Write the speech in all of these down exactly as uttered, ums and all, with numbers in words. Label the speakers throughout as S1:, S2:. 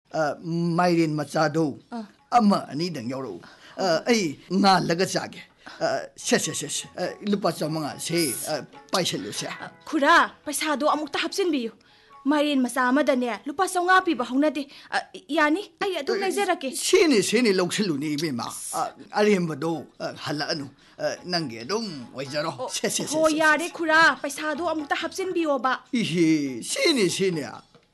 S1: ꯃꯥꯏꯔꯦꯟ ꯃꯆꯥꯗꯣ ꯑꯃ ꯑꯅꯤꯗꯪ ꯌꯥꯎꯔꯛꯎ ꯑꯩ ꯉꯥꯜꯂꯒ ꯆꯥꯒꯦ ꯁꯦ ꯁꯦ ꯁꯦ ꯂꯨꯄꯥ ꯆꯥꯃꯉꯥꯁꯦ ꯄꯥꯏꯁꯜꯂꯨꯁꯦ
S2: ꯈꯨꯔꯥ ꯄꯩꯁꯥꯗꯣ ꯑꯃꯨꯛꯇ ꯍꯥꯞꯆꯤꯟꯕꯤꯌꯨ ꯃꯥꯏꯔꯦꯟ ꯃꯆꯥ ꯑꯃꯗꯅꯦ ꯂꯨꯄꯥ ꯆꯥꯝꯃꯉꯥ ꯄꯤꯕ ꯍꯧꯅꯗꯦ ꯌꯥꯅꯤ ꯑꯩ ꯑꯗꯨꯝ ꯂꯩꯖꯔꯛꯀꯦ
S1: ꯁꯦꯅꯦ ꯁꯦꯅꯦ ꯂꯧꯁꯜꯂꯨꯅꯦ ꯏꯕꯦꯝꯃ ꯑꯔꯦꯝꯕꯗꯣ ꯍꯜꯂꯛꯑꯅꯨ ꯅꯪꯒꯤ ꯑꯗꯨꯝ ꯑꯣꯏꯖꯔꯣ ꯁꯦ ꯁꯦ ꯁꯦ
S2: ꯍꯣ ꯌꯥꯔꯦ ꯈꯨꯔꯥ ꯄꯩꯁꯥꯗꯣ ꯑꯃꯨꯛꯇ ꯍꯥꯞꯆꯤꯟꯕꯤꯌꯣꯕ
S1: ꯏꯍꯦ ꯁꯦꯅꯦ ꯁꯦꯅꯦ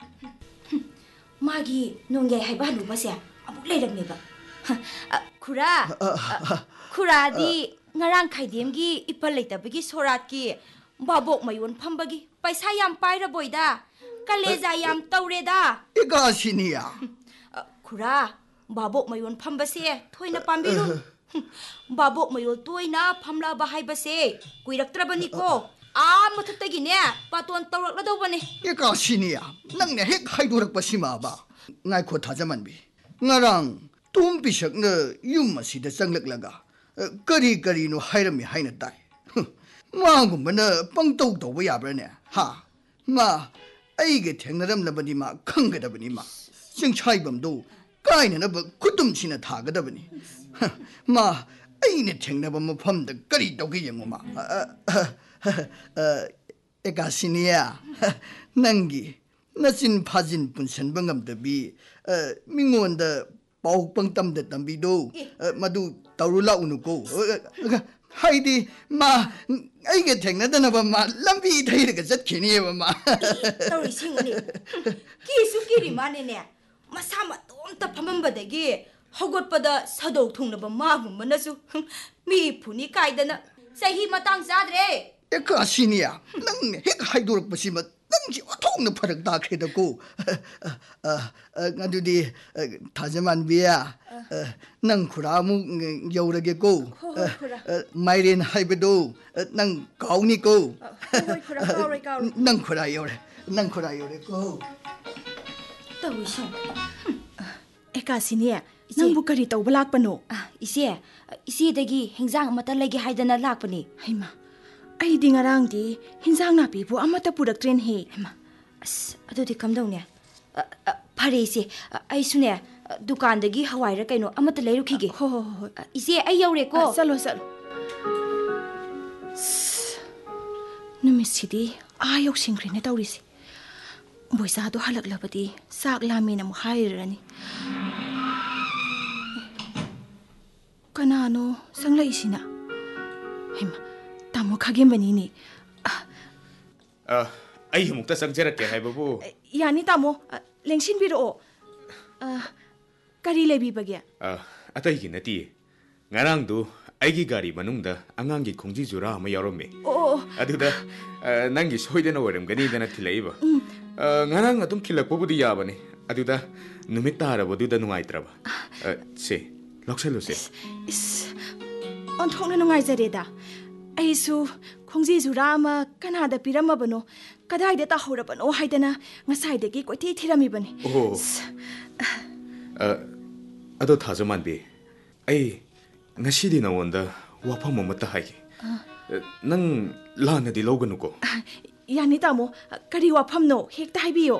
S2: ꯃꯥꯒꯤ ꯅꯣꯡꯌꯥꯏ ꯍꯥꯏꯕ ꯍꯅꯨꯕꯁꯦ ꯑꯃꯨꯛ ꯂꯩꯔꯝꯃꯦꯕ ꯈꯨꯔꯥ ꯈꯨꯔꯥꯗꯤ ꯉꯔꯥꯡ ꯈꯥꯏꯗꯦꯝꯒꯤ ꯏꯄꯜ ꯂꯩꯇꯕꯒꯤ ꯁꯣꯔꯥꯠꯀꯤ ꯕꯥꯕꯣꯛ ꯃꯌꯣꯟ ꯐꯝꯕꯒꯤ ꯄꯩꯁꯥ ꯌꯥꯝ ꯄꯥꯏꯔꯕꯣꯏꯗ ꯀꯂꯦꯖꯥ ꯌꯥꯝ ꯇꯧꯔꯦꯗ
S1: ꯏꯒꯥꯁꯤꯅꯤꯌꯥ
S2: ꯈꯨꯔꯥ ꯕꯥꯕꯣꯛ ꯃꯌꯣꯟ ꯐꯝꯕꯁꯦ ꯊꯣꯏꯅ ꯄꯥꯝꯕꯤꯔꯨ ꯕꯥꯕꯣꯛ ꯃꯌꯣꯟ ꯇꯣꯏꯅ ꯐꯝꯂꯛꯑꯕ ꯍꯥꯏꯕꯁꯦ ꯀꯨꯏꯔꯛꯇ꯭ꯔꯕꯅꯤꯀꯣ ꯑꯥ ꯃꯊꯛꯇꯒꯤꯅꯦ ꯄꯥꯇꯣꯟ ꯇꯧꯔꯛꯂꯗꯧꯕꯅꯦ
S1: ꯏꯒꯥꯁꯤꯅꯤꯌꯥ ꯅꯪꯅ ꯍꯦꯛ ꯍꯥꯏꯗꯣꯔꯛꯄꯁꯤꯃꯕ ꯉꯥꯏꯈꯣ ꯊꯥꯖꯃꯟꯕꯤ ꯉꯔꯥꯡ ꯇꯣꯝ ꯄꯤꯁꯛꯅ ꯌꯨꯝ ꯑꯁꯤꯗ ꯆꯪꯂꯛꯂꯒ ꯀꯔꯤ ꯀꯔꯤꯅꯣ ꯍꯥꯏꯔꯝꯃꯤ ꯍꯥꯏꯅ ꯇꯥꯏ ꯃꯥꯒꯨꯝꯕꯅ ꯄꯪꯇꯧ ꯇꯧꯕ ꯌꯥꯕ꯭ꯔꯅꯦ ꯍꯥ ꯃꯥ ꯑꯩꯒ ꯊꯦꯡꯅꯔꯝꯂꯕꯅꯤ ꯃꯥ ꯈꯪꯒꯗꯕꯅꯤ ꯃꯥ ꯆꯤꯡꯁꯥꯏꯕꯝꯗꯣ ꯀꯥꯏꯅꯅꯕ ꯈꯨꯇꯨꯝꯁꯤꯅ ꯊꯥꯒꯗꯕꯅꯤ ꯃꯥ ꯑꯩꯅ ꯊꯦꯡꯅꯕ ꯃꯐꯝꯗ ꯀꯔꯤ ꯇꯧꯒꯦ ꯌꯦꯡꯉꯨ ꯃꯥ ꯑꯦꯀꯥꯁꯤꯅꯤꯌꯥ ꯅꯪꯒꯤ ꯅꯆꯤꯟ ꯐꯥꯖꯤꯟ ꯄꯨꯟꯁꯟꯕ ꯉꯝꯗꯕꯤ ꯃꯤꯉꯣꯟꯗ ꯄꯥꯎ ꯄꯪꯇꯝꯗ ꯇꯝꯕꯤꯗꯣ ꯃꯗꯨ ꯇꯧꯔꯨ ꯂꯥꯛꯎꯅꯨꯀꯣ ꯍꯥꯏꯗꯤ ꯃꯥ ꯑꯩꯒ ꯊꯦꯡꯅꯗꯅꯕ ꯃꯥ ꯂꯝꯕꯤ ꯊꯩꯔꯒ ꯆꯠꯈꯤꯅꯦꯕ ꯃꯥ
S2: ꯇꯧꯔꯤꯁꯤꯡꯅꯦ ꯀꯤꯁꯨ ꯀꯤꯔꯤ ꯃꯥꯅꯦꯅꯦ ꯃꯁꯥ ꯃꯇꯣꯝꯇ ꯐꯝꯃꯝꯕꯗꯒꯤ ꯍꯧꯒꯠꯄꯗ ꯁꯗꯧ ꯊꯨꯡꯅꯕ ꯃꯥꯒꯨꯝꯕꯅꯁꯨ ꯃꯤ ꯐꯨꯅꯤ ꯀꯥꯏꯗꯅ ꯆꯍꯤ ꯃꯇꯥꯡ ꯆꯥꯗ꯭ꯔꯦ
S1: ꯑꯦꯀꯥꯁꯤꯅꯤꯌꯥ ꯅꯪꯅ ꯍꯦꯛ ꯍꯥꯏꯗꯣꯔꯛꯄꯁꯤꯃ ꯅꯪꯁꯤ ꯑꯣꯟꯊꯣꯛꯅ ꯐꯔꯛ ꯇꯥꯈ꯭ꯔꯦꯗꯀꯣ ꯑꯗꯨꯗꯤ ꯊꯥꯖꯃꯥꯟꯕꯤꯌꯥ ꯅꯪ ꯈꯨꯔꯥꯃꯨꯛ ꯌꯧꯔꯒꯦꯀꯣ ꯃꯥꯏꯔꯦꯟ ꯍꯥꯏꯕꯗꯣ ꯅꯪ ꯀꯥꯎꯅꯤꯀꯣ ꯅꯪ ꯈꯨꯔꯥ ꯌꯧꯔꯦ ꯅꯪ ꯈꯨꯔꯥ ꯌꯧꯔꯦꯀꯣ
S2: ꯇꯧꯏꯁꯦ ꯑꯦꯀꯥꯁꯤꯅꯤ ꯅꯪꯕꯨ ꯀꯔꯤ ꯇꯧꯕ ꯂꯥꯛꯄꯅꯣ ꯏꯆꯦ ꯏꯆꯦꯗꯒꯤ ꯍꯤꯟꯖꯥꯡ ꯑꯃꯇ ꯂꯩꯒꯦ ꯍꯥꯏꯗꯅ ꯂꯥꯛꯄꯅꯤ ꯍꯩꯃꯥ ꯑꯩꯗꯤ ꯉꯔꯥꯡꯗꯤ ꯍꯤꯟꯖꯥꯡ ꯅꯥꯄꯤꯕꯨ ꯑꯃꯠꯇ ꯄꯨꯔꯛꯇ꯭ꯔꯦꯅꯦꯍꯦ ꯍꯩꯃꯥ ꯑꯁ ꯑꯗꯨꯗꯤ ꯀꯝꯗꯧꯅꯦ ꯐꯔꯦ ꯏꯆꯦ ꯑꯩꯁꯨꯅꯦ ꯗꯨꯀꯥꯟꯗꯒꯤ ꯍꯋꯥꯏꯔ ꯀꯩꯅꯣ ꯑꯃꯠꯇ ꯂꯩꯔꯨꯈꯤꯒꯦ ꯍꯣ ꯍꯣ ꯍꯣꯏ ꯏꯆꯦ ꯑꯩ ꯌꯧꯔꯦꯀꯣ ꯆꯠꯂꯣ ꯆꯠꯂꯣ ꯅꯨꯃꯤꯠꯁꯤꯗꯤ ꯑꯥ ꯌꯧꯁꯤꯟꯈ꯭ꯔꯦꯅꯦ ꯇꯧꯔꯤꯁꯦ ꯕꯣꯏꯆꯥꯗꯣ ꯍꯜꯂꯛꯂꯕꯗꯤ ꯆꯥꯛ ꯂꯥꯝꯃꯦꯅ ꯑꯃꯨꯛ ꯍꯥꯏꯔꯔꯅꯤ ꯀꯅꯥꯅꯣ ꯆꯪꯂꯛꯏꯁꯤꯅ ꯍꯩꯃꯥ ꯇꯥꯃꯣ ꯈꯥꯒꯦꯝꯕꯅꯤꯅꯦ
S3: ꯑꯩ ꯑꯃꯨꯛꯇ ꯆꯪꯖꯔꯛꯀꯦ ꯍꯥꯏꯕꯕꯨ
S2: ꯌꯥꯅꯤ ꯇꯥꯃꯣ ꯂꯦꯡꯁꯤꯟꯕꯤꯔꯛꯑꯣ ꯀꯔꯤ ꯂꯩꯕꯤꯕꯒꯦ
S3: ꯑꯇꯩꯒꯤ ꯅꯠꯇꯤꯌꯦ ꯉꯔꯥꯡꯗꯨ ꯑꯩꯒꯤ ꯒꯥꯔꯤ ꯃꯅꯨꯡꯗ ꯑꯉꯥꯡꯒꯤ ꯈꯣꯡꯖꯤ ꯖꯨꯔꯥ ꯑꯃ ꯌꯥꯎꯔꯝꯃꯦ ꯑꯗꯨꯗ ꯅꯪꯒꯤ ꯁꯣꯏꯗꯅ ꯑꯣꯏꯔꯝꯒꯅꯤꯗꯅ ꯊꯤꯜꯂꯛꯏꯕ ꯉꯔꯥꯡ ꯑꯗꯨꯝ ꯊꯤꯜꯂꯛꯄꯕꯨꯗꯤ ꯌꯥꯕꯅꯤ ꯑꯗꯨꯗ ꯅꯨꯃꯤꯠ ꯇꯥꯔꯕꯗꯨꯗ ꯅꯨꯡꯉꯥꯏꯇ꯭ꯔꯕ ꯁꯦ ꯂꯧꯁꯜꯂꯨꯁꯦ
S2: ꯏꯁ ꯑꯣꯟꯊꯣꯛꯅ ꯅꯨꯡꯉꯥꯏꯖꯔꯦꯗ ꯑꯩꯁꯨ ꯈꯣꯡꯖꯤ ꯖꯨꯔꯥ ꯑꯃ ꯀꯅꯥꯗ ꯄꯤꯔꯝꯃꯕꯅꯣ ꯀꯗꯥꯏꯗ ꯇꯥꯍꯧꯔꯕꯅꯣ ꯍꯥꯏꯗꯅ ꯉꯁꯥꯏꯗꯒꯤ ꯀꯣꯏꯊꯤ ꯊꯤꯔꯝꯃꯤꯕꯅꯤ
S3: ꯑꯣ ꯑꯗꯣ ꯊꯥꯖꯃꯥꯟꯕꯤ ꯑꯩ ꯉꯁꯤꯗꯤ ꯅꯉꯣꯟꯗ ꯋꯥꯐꯝ ꯑꯃꯠꯇ ꯍꯥꯏꯒꯦ ꯅꯪ ꯂꯥꯟꯅꯗꯤ ꯂꯧꯒꯅꯨꯀꯣ
S2: ꯌꯥꯅꯤ ꯇꯥꯃꯣ ꯀꯔꯤ ꯋꯥꯐꯝꯅꯣ ꯍꯦꯛꯇ ꯍꯥꯏꯕꯤꯌꯣ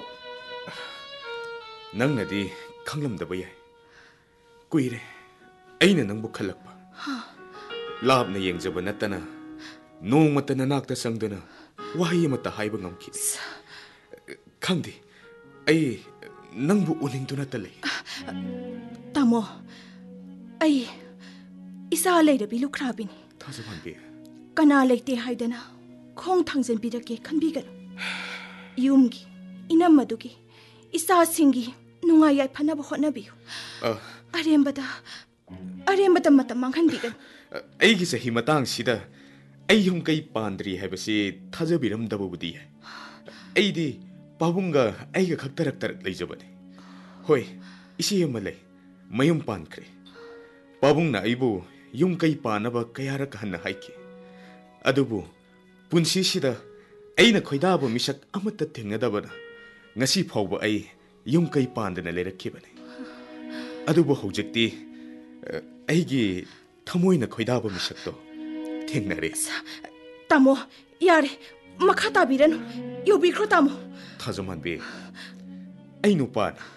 S3: ꯅꯪꯅꯗꯤ ꯈꯪꯂꯝꯗꯕ ꯌꯥꯏ ꯀꯨꯏꯔꯦ ꯑꯩꯅ ꯅꯪꯕꯨ ꯈꯜꯂꯛꯄ ꯂꯥꯞꯅ ꯌꯦꯡꯖꯕ ꯅꯠꯇꯅ ꯅꯣꯡꯃꯇ ꯅꯅꯥꯛꯇ ꯆꯪꯗꯨꯅ ꯋꯥꯍꯩ ꯑꯃꯠꯇ ꯍꯥꯏꯕ ꯉꯝꯈꯤꯗꯦ ꯈꯪꯗꯦ ꯑꯩ ꯅꯪꯕꯨ ꯎꯅꯤꯡꯗꯨꯅꯇ ꯂꯩ
S2: ꯇꯥꯃꯣ ꯑꯩ ꯏꯆꯥ ꯂꯩꯔꯕꯤ ꯂꯨꯈ꯭ꯔꯥꯕꯤꯅꯤ
S3: ꯊꯥꯖꯃꯥꯟꯕꯤ
S2: ꯀꯅꯥ ꯂꯩꯇꯦ ꯍꯥꯏꯗꯅ ꯈꯣꯡ ꯊꯥꯡꯖꯟꯕꯤꯔꯛꯀꯦ ꯈꯟꯕꯤꯒꯅꯨ ꯌꯨꯝꯒꯤ ꯏꯅꯝꯃꯗꯨꯒꯤ ꯏꯆꯥꯁꯤꯡꯒꯤ ꯅꯨꯡꯉꯥꯏ ꯌꯥꯏꯐꯅꯕ ꯍꯣꯠꯅꯕꯤꯌꯨ ꯑꯔꯦꯝꯕꯗ ꯑꯔꯦꯝꯕꯗ ꯃꯇꯝ ꯃꯥꯡꯍꯟꯕꯤꯒꯅꯨ
S3: ꯑꯩꯒꯤ ꯆꯍꯤ ꯃꯇꯥꯡꯁꯤꯗ ꯑꯩ ꯌꯨꯝ ꯀꯩ ꯄꯥꯟꯗ꯭ꯔꯤ ꯍꯥꯏꯕꯁꯤ ꯊꯥꯖꯕꯤꯔꯝꯗꯕꯕꯨꯗꯤ ꯌꯥꯏ ꯑꯩꯗꯤ ꯄꯥꯕꯨꯡꯒ ꯑꯩꯒ ꯈꯛ ꯇꯔꯛ ꯇꯔꯛ ꯂꯩꯖꯕꯅꯤ ꯍꯣꯏ ꯏꯆꯦ ꯑꯃ ꯂꯩ ꯃꯌꯨꯝ ꯄꯥꯟꯈ꯭ꯔꯦ ꯄꯥꯕꯨꯡꯅ ꯑꯩꯕꯨ ꯌꯨꯝ ꯀꯩ ꯄꯥꯟꯅꯕ ꯀꯌꯥꯔꯛ ꯍꯟꯅ ꯍꯥꯏꯈꯤ ꯑꯗꯨꯕꯨ ꯄꯨꯟꯁꯤꯁꯤꯗ ꯑꯩꯅ ꯈꯣꯏꯗꯥꯕ ꯃꯤꯁꯛ ꯑꯃꯠꯇ ꯊꯦꯡꯅꯗꯕꯅ ꯉꯁꯤ ꯐꯥꯎꯕ ꯑꯩ ꯌꯨꯝ ꯀꯩ ꯄꯥꯟꯗꯅ ꯂꯩꯔꯛꯈꯤꯕꯅꯤ ꯑꯗꯨꯕꯨ ꯍꯧꯖꯤꯛꯇꯤ ꯑꯩꯒꯤ ꯊꯃꯣꯏꯅ ꯈꯣꯏꯗꯥꯕ ꯃꯤꯁꯛꯇꯣ ꯊꯦꯡꯅꯔꯦ
S2: ꯇꯥꯃꯣ ꯌꯥꯔꯦ ꯃꯈꯥ ꯇꯥꯕꯤꯔꯅꯨ ꯌꯧꯕꯤꯈ꯭ꯔꯣ ꯇꯥꯃꯣ
S3: ꯊꯥꯖꯃꯥꯟꯕꯤ ꯑꯩ ꯅꯨꯄꯥꯅꯤ